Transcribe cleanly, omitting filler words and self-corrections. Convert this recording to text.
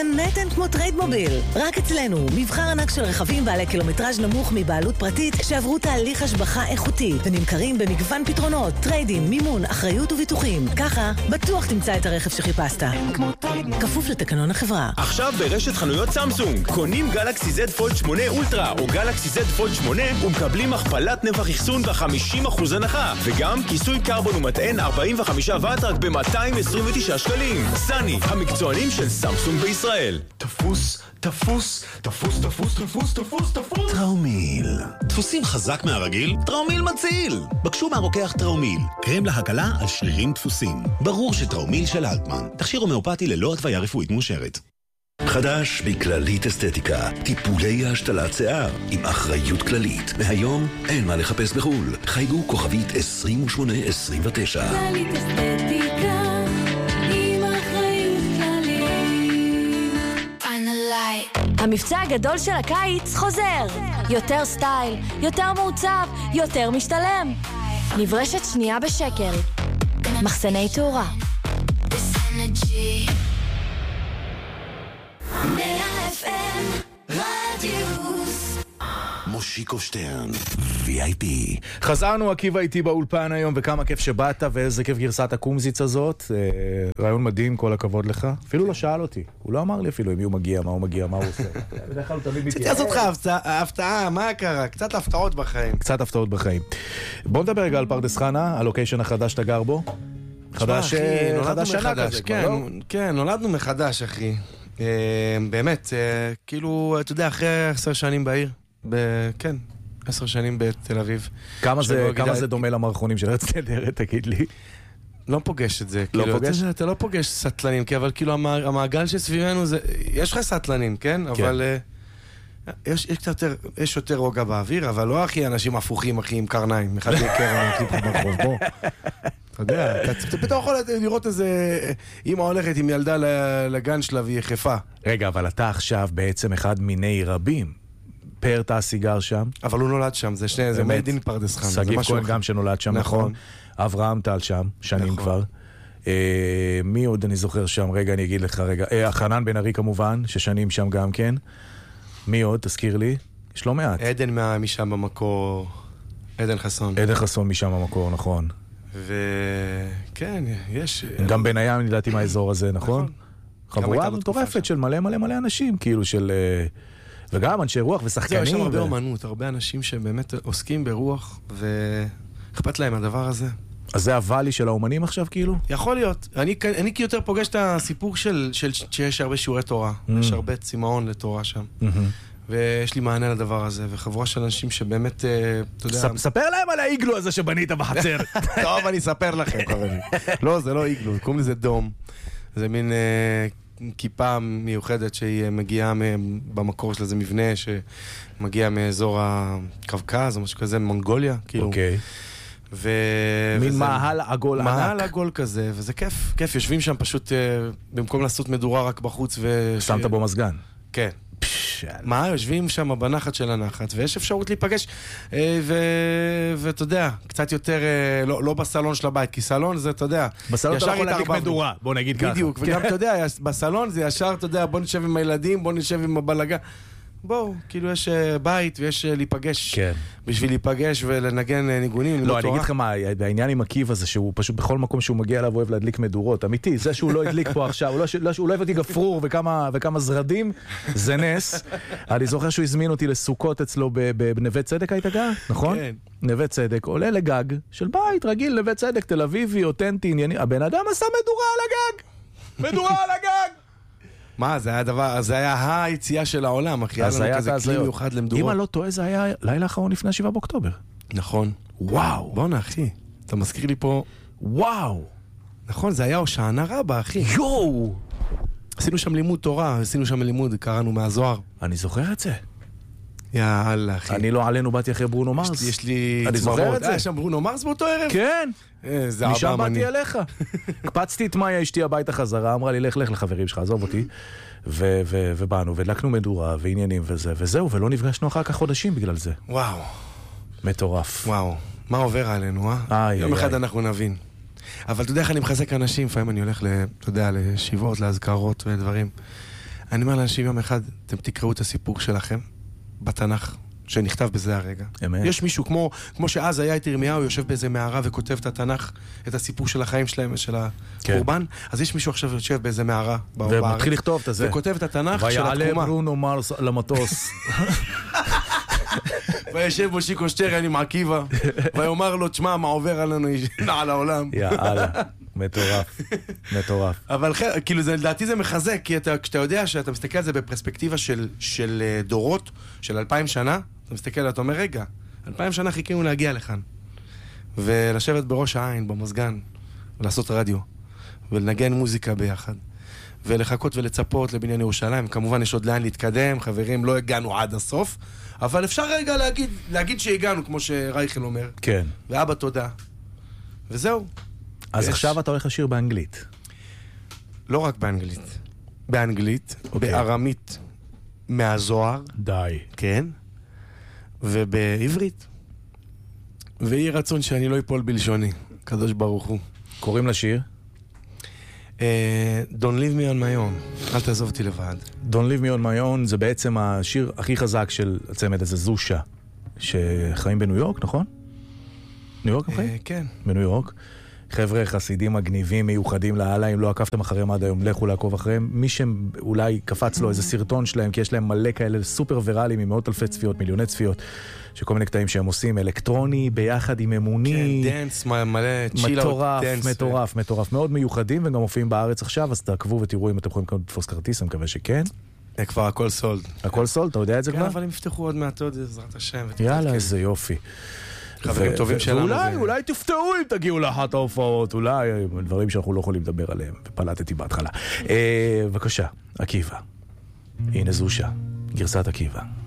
נתן כמו טריידמוביל. רק אצלנו, מבחר ענק של רכבים בעלי קילומטראז' נמוך מבעלות פרטית שעברו תהליך השבחה איכותי ונמכרים במגוון פתרונות, טריידין, מימון, אחריות וביטוחים. ככה, בטוח תמצא את הרכב שחיפשת. כפוף לתקנון החברה. עכשיו ברשת חנויות סמסונג, קונים גלקסי Z פולד 8 אולטרה או גלקסי Z פולד 8 ומקבלים הכפלת נפח אחסון ב-50% הנחה, וגם כיסוי קרבון ומטען 45 וואט רק ב-229 שקלים. סני, המקצוענים של סמסונג בישראל. תפוס, תפוס, תפוס, תפוס, תפוס, תפוס, תפוס. טראומיל. דפוסים חזק מהרגיל? טראומיל מציל. בקשו מהרוקח טראומיל. קרם להקלה על שרירים דפוסים. ברור שטראומיל של אלטמן. תכשיר הומאופתי ללא התוויה רפואית מאושרת. חדש מכללית אסתטיקה, טיפולי השתלת שיער עם אחריות כללית. מהיום אין מה לחפש בחול. חייגו כוכבית 2829. כללית אסתטיקה עם אחריות כללית. המבצע הגדול של הקיץ חוזר. יותר סטייל, יותר מעוצב, יותר משתלם. נברשת שנייה בשקל. מחסני תאורה. מושיקו שטרן, VIP. חזרנו, עקיבא איתי באולפן היום, וכמה כיף שבאת, ואיזה כיף גרסת הקומזיץ הזאת. רעיון מדהים, כל הכבוד לך. אפילו לא שאל אותי, הוא לא אמר לי אפילו אם הוא מגיע, מה הוא מגיע, מה הוא עושה. בדרך כלל הוא תמיד מתייעץ. צריך לעשות לך הפתעה, מה קרה? קצת הפתעות בחיים. קצת הפתעות בחיים. בוא נדבר רגע על פרדס חנה, הלוקיישן החדש שאתה גר בו. חדש שנה כזה, כן, נולדנו מחדש, אחי. באמת, כאילו, אתה יודע, אחרי 10 שנים בעיר, כן, 10 שנים בתל אביב. כמה זה דומה למערכונים של ארץ נהדרת, תגיד לי? לא פוגש את זה. אתה לא פוגש סטלנים, אבל כאילו המעגל שסביבנו זה, יש לך סטלנים, כן? אבל יש יותר רוגע באוויר, אבל לא הכי אנשים הפוכים, הכי עם קרניים, אחד יקר, הכי פה ברחוב, בוא. אתה יודע, אתה פתאום יכול לראות איזה אמא הולכת עם ילדה לגן שלה והיא יחפה. רגע, אבל אתה עכשיו בעצם אחד מיני רבים. פאר תעשי גר שם. אבל הוא נולד שם, זה מדין פרדס חנה. סגיב כהן גם שנולד שם, נכון. אברהם טל שם, שנים כבר. מי עוד אני זוכר שם? רגע, אני אגיד לך רגע. חנן בן ארי כמובן, ששנים שם גם כן. מי עוד? תזכיר לי. יש לא מעט. עדן משם במקור. עדן חסון. עדן חסון משם במקור, נכון. וכן, יש... גם בין הים נדעתי מהאזור הזה, נכון? חבורה מטורפת של מלא מלא מלא אנשים, כאילו של... וגם אנשי רוח ושחקנים. יש שם הרבה אומנות, הרבה אנשים שבאמת עוסקים ברוח, ואכפת להם הדבר הזה. אז זה הוואלי של האומנים עכשיו, כאילו? יכול להיות. אני יותר פוגש את הסיפור שיש הרבה שיעורי תורה. יש הרבה צימאון לתורה שם. ויש לי מענה לדבר הזה, וחבורה של אנשים שבאמת, אתה יודע... ספר להם על האיגלו הזה שבנית בחצר. טוב, אני אספר לכם, חברים. לא, זה לא איגלו, קוראים לזה דום. זה מין כיפה מיוחדת שהיא מגיעה במקור שלה, זה מבנה שמגיע מאזור הקווקז, או משהו כזה, מונגוליה, כאילו. אוקיי. מין מעל עגול ענק. מעל עגול כזה, וזה כיף. כיף, יושבים שם פשוט, במקום לעשות מדורה רק בחוץ שמת בו מזגן. כן. מה, יושבים שם בנחת של הנחת, ויש אפשרות להיפגש, ואתה יודע, קצת יותר, לא בסלון של הבית, כי סלון זה, אתה יודע, בסלון אתה יכול להדליק מדורה, בוא נגיד ככה. בדיוק, וגם אתה יודע, בסלון זה ישר, אתה יודע, בוא נשב עם הילדים, בוא נשב עם הבלגה. בואו, כאילו יש בית ויש להיפגש, בשביל להיפגש ולנגן ניגונים. לא, אני אגיד לך מה, העניין עם עקיבא הזה שהוא פשוט בכל מקום שהוא מגיע אליו אוהב להדליק מדורות, אמיתי, זה שהוא לא הדליק פה עכשיו, הוא לא הביא אותי גפרור וכמה זרדים, זה נס. אני זוכר שהוא הזמין אותי לסוכות אצלו בנווה צדק, היית גר, נכון? כן. נווה צדק, עולה לגג של בית רגיל, נווה צדק, תל אביבי, אותנטי, ענייני, הבן אדם עשה מדורה על הגג, מדורה על הגג. מה, זה היה היציאה של העולם, אחי, היה לנו כזה כלי מיוחד למדורות. אם אני לא טועה, זה היה לילה האחרון לפני 7 באוקטובר. נכון. וואו. בוא'נה, אחי, אתה מזכיר לי פה... וואו. נכון, זה היה הושענא רבה, אחי. יואו. עשינו שם לימוד תורה, עשינו שם לימוד, קראנו מהזוהר. אני זוכר את זה. יאללה, אחי. אני לא עלינו, באתי אחרי ברונו מרס. יש לי... אני זוכר את זה. היה שם ברונו מרס באותו ערב? כן. משם באתי אליך. קפצתי את מאיה אשתי הביתה חזרה, אמרה לי, לך לחברים שלך, עזוב אותי. ובאנו, והדלקנו מדורה ועניינים וזהו, ולא נפגשנו אחר כך חודשים בגלל זה. וואו. מטורף. וואו. מה עובר עלינו, יום אחד אנחנו נבין. אבל אתה יודע איך אני מחזק אנשים, לפעמים אני הולך, אתה יודע, לישיבות, להזכרות ודברים. אני אומר לאנשים יום אחד, אתם תקראו את הסיפור שלכם בתנ"ך, שנכתב בזה הרגע. אמת. יש מישהו, כמו שאז היה את ירמיהו, יושב באיזה מערה וכותב את התנ"ך, את הסיפור של החיים שלהם, של הקורבן, אז יש מישהו עכשיו יושב באיזה מערה בארץ. ומתחיל לכתוב את זה. וכותב את התנ"ך של התקומה. ויעלה ברונו מרס למטוס. וישב מושיקו שטרן עם עקיבא, ויאמר לו, תשמע, מה עובר עלינו על העולם. יאללה, מטורף, מטורף. אבל כאילו, לדעתי זה מחזק, כי כשאתה יודע שאתה מסתכל על זה בפרספקטיבה של דורות, של 2000 שנה, אתה מסתכל, אתה אומר, רגע, 2000 שנה חיכינו להגיע לכאן. ולשבת בראש העין, במזגן, ולעשות רדיו, ולנגן מוזיקה ביחד. ולחכות ולצפות לבניין ירושלים. כמובן יש עוד לאן להתקדם, חברים, לא הגענו עד הסוף, אבל אפשר רגע להגיד שהגענו, כמו שרייכל אומר. כן. ואבא תודה. וזהו. אז עכשיו אתה הולך לשיר באנגלית. לא רק באנגלית. באנגלית, בארמית מהזוהר. די. כן. ובעברית. ויהי רצון שאני לא אפול בלשוני. קדוש ברוך הוא. קוראים לשיר? Don't leave me on my own. אל תעזוב אותי לבד. Don't leave me on my own זה בעצם השיר הכי חזק של הצמד הזה, זושה, שחיים בניו יורק, נכון? ניו יורק הם חיים? כן. בניו יורק. חבר'ה חסידים מגניבים מיוחדים לאללה, אם לא עקפתם אחריהם עד היום, לכו לעקוב אחריהם. מי שאולי קפץ לו איזה סרטון שלהם, כי יש להם מלא כאלה סופר ויראליים עם מאות אלפי צפיות, מיליוני צפיות, שכל מיני קטעים שהם עושים, אלקטרוני ביחד עם אמוני. כן, דנס, מלא, מטורף, מטורף, מטורף. מאוד מיוחדים, וגם מופיעים בארץ עכשיו, אז תעקבו ותראו אם אתם יכולים לתפוס כרטיס, אני מקווה שכן. כבר הכל סולד. הכל סולד, אתה יודע את זה כבר? כן, אבל הם יפתחו עוד מעט עוד, בעזרת השם. יאללה, איזה יופי. חברים טובים שלנו. אולי תופתעו אם תגיעו לאחת ההופעות, אולי דברים שאנחנו לא יכולים לדבר עליהם, ופלטתי בהתחלה. בבקשה, עקיבא. הנה זושה, גרסת עקיבא.